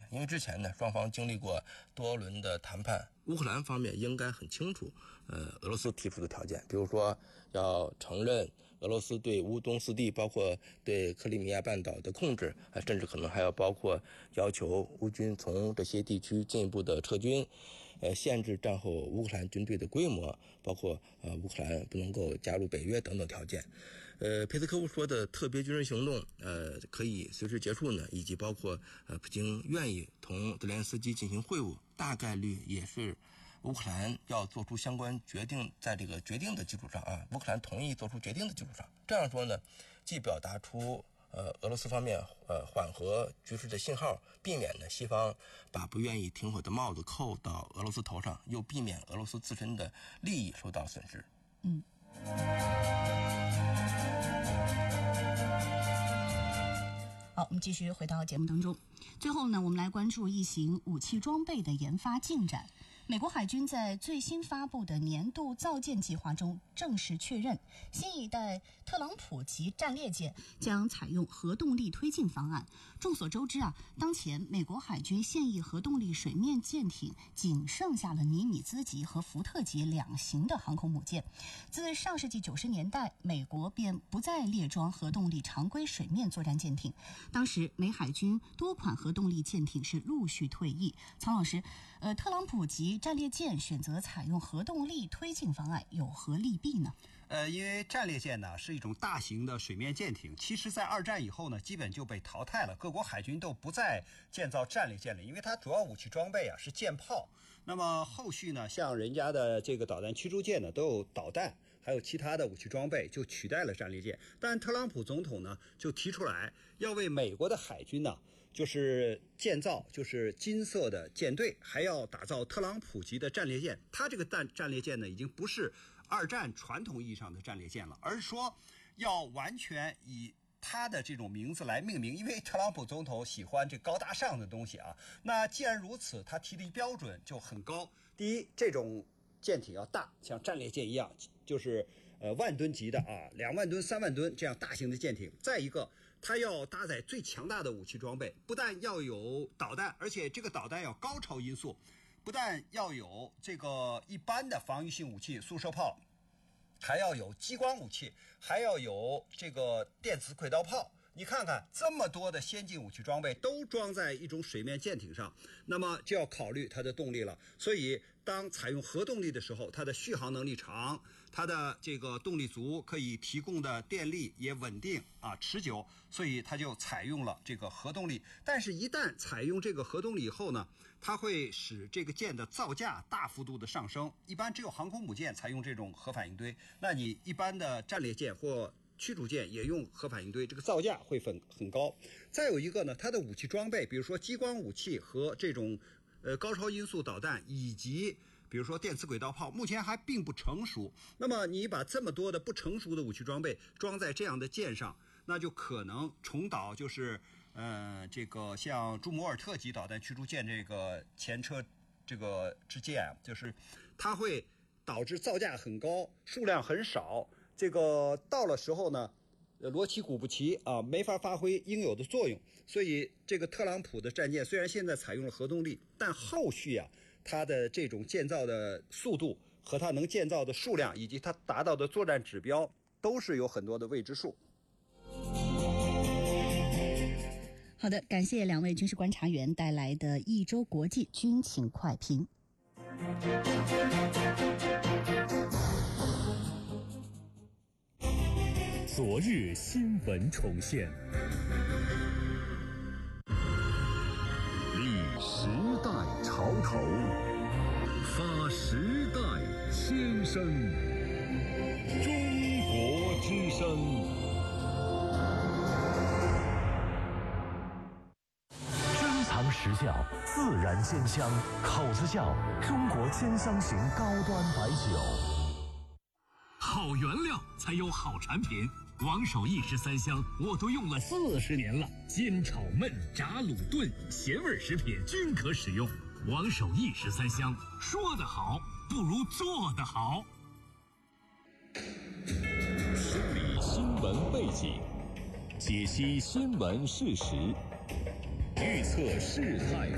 因为之前呢，双方经历过多轮的谈判，乌克兰方面应该很清楚，俄罗斯提出的条件，比如说要承认俄罗斯对乌东四地，包括对克里米亚半岛的控制，甚至可能还要包括要求乌军从这些地区进一步的撤军，限制战后乌克兰军队的规模，包括乌克兰不能够加入北约等等条件。佩斯科夫说的特别军事行动，可以随时结束呢，以及包括普京愿意同泽连斯基进行会晤，大概率也是乌克兰要做出相关决定，在这个决定的基础上啊，乌克兰同意做出决定的基础上，这样说呢，既表达出俄罗斯方面缓和局势的信号，避免呢西方把不愿意停火的帽子扣到俄罗斯头上，又避免俄罗斯自身的利益受到损失。 好，我们继续回到节目当中。最后呢，我们来关注一型武器装备的研发进展。美国海军在最新发布的年度造舰计划中正式确认，新一代特朗普级战列舰将采用核动力推进方案。众所周知啊，当前美国海军现役核动力水面舰艇仅剩下了尼米兹级和福特级两型的航空母舰。自上世纪90年代，美国便不再列装核动力常规水面作战舰艇。当时美海军多款核动力舰艇是陆续退役。曹老师，特朗普级战列舰选择采用核动力推进方案有何利弊呢？ 因为战列舰呢是一种大型的水面舰艇，其实在二战以后呢基本就被淘汰了，各国海军都不再建造战列舰了，因为它主要武器装备是舰炮。那么后续呢，像人家的这个导弹驱逐舰呢都有导弹，还有其他的武器装备，就取代了战列舰。但特朗普总统呢就提出来要为美国的海军呢就是建造就是金色的舰队，还要打造特朗普级的战列舰。它这个战列舰呢已经不是二战传统意义上的战列舰了，而是说要完全以他的这种名字来命名，因为特朗普总统喜欢这高大上的东西啊。那既然如此，他提的标准就很高。第一，这种舰艇要大，像战列舰一样，就是万吨级的2万吨、3万吨这样大型的舰艇。再一个，它要搭载最强大的武器装备，不但要有导弹，而且这个导弹要高超音速。不但要有这个一般的防御性武器速射炮，还要有激光武器，还要有这个电磁轨道炮。你看看这么多的先进武器装备都装在一种水面舰艇上，那么就要考虑它的动力了。所以当采用核动力的时候，它的续航能力长，它的这个动力足，可以提供的电力也稳定持久，所以它就采用了这个核动力。但是一旦采用这个核动力以后呢，它会使这个舰的造价大幅度的上升。一般只有航空母舰采用这种核反应堆，那你一般的战列舰或驱逐舰也用核反应堆，这个造价会很高。再有一个呢，它的武器装备，比如说激光武器和这种高超音速导弹，以及比如说电磁轨道炮，目前还并不成熟。那么你把这么多的不成熟的武器装备装在这样的舰上，那就可能重蹈就是这个像朱摩尔特级导弹驱逐舰这个前车这个之鉴，就是它会导致造价很高，数量很少。这个到了时候呢，锣旗鼓不齐没法发挥应有的作用。所以这个特朗普的战舰虽然现在采用了核动力，但后续它的这种建造的速度和它能建造的数量，以及它达到的作战指标，都是有很多的未知数。 好的，感谢两位军事观察员带来的一周国际军情快评。 昨日新闻重现，立时代潮头，发时代千声。中国之声，珍藏实窖，自然鲜香，口子窖，中国兼香型高端白酒。 好原料才有好产品。王守义13香我都用了40年了，煎炒焖炸卤炖咸味食品均可使用。王守义13香，说得好不如做得好。 梳理新闻背景，解析新闻事实，预测事态